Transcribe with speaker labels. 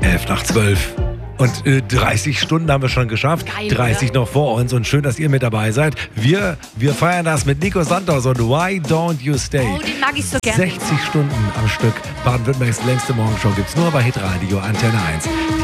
Speaker 1: 11 nach 12. Und 30 Stunden haben wir schon geschafft.
Speaker 2: Geil,
Speaker 1: 30
Speaker 2: oder?
Speaker 1: noch vor uns. Und schön, dass ihr mit dabei seid. Wir feiern das mit Nico Santos und Why Don't You Stay?
Speaker 2: Oh, den mag ich so gerne.
Speaker 1: 60 Stunden am Stück. Baden-Württembergs längste Morgenshow gibt's nur bei Hitradio Antenne 1.